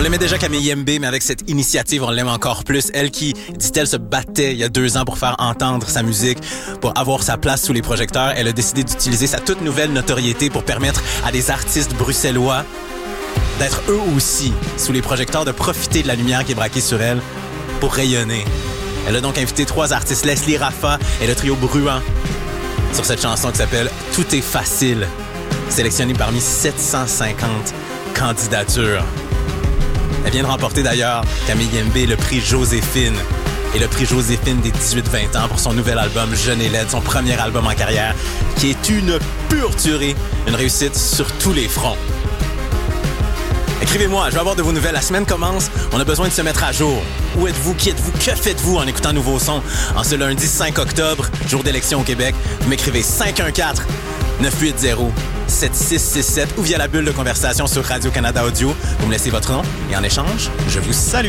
l'aimait déjà Camille Yembe, mais avec cette initiative, on l'aime encore plus. Elle qui, dit-elle, se battait il y a 2 ans pour faire entendre sa musique, pour avoir sa place sous les projecteurs. Elle a décidé d'utiliser sa toute nouvelle notoriété pour permettre à des artistes bruxellois d'être eux aussi sous les projecteurs, de profiter de la lumière qui est braquée sur elle pour rayonner. Elle a donc invité 3 artistes, Leslie Raffa et le trio Bruant, sur cette chanson qui s'appelle « Tout est facile », sélectionnée parmi 750 candidatures. Elle vient de remporter d'ailleurs, Camille Yembe, le prix Joséphine et le prix Joséphine des 18-20 ans pour son nouvel album Jeune et laide, son premier album en carrière, qui est une pure tuerie, une réussite sur tous les fronts. Écrivez-moi, je vais avoir de vos nouvelles. La semaine commence, on a besoin de se mettre à jour. Où êtes-vous? Qui êtes-vous? Que faites-vous en écoutant Nouveau Son? En ce lundi 5 octobre, jour d'élection au Québec, vous m'écrivez 514-980-7667 ou via la bulle de conversation sur Radio-Canada Audio. Vous me laissez votre nom et en échange, je vous salue.